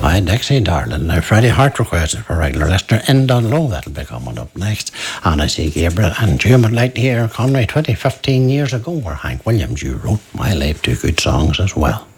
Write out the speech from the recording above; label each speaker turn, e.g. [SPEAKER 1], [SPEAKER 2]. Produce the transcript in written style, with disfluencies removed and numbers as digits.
[SPEAKER 1] Hi, Dixie, darling. Now, Freddie Hart requested for regular listener in Dunlow. That'll be coming up next. And I see Gabriel and Jim would like to hear Conway 15 years ago, where Hank Williams, you wrote My Life, two good songs as well.